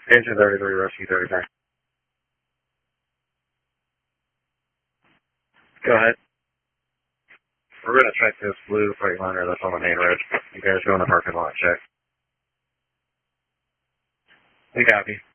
Engine 33, Rescue 33. Go ahead. We're going to check this blue Freightliner that's on the main road. You guys go in the parking lot, check. We copy.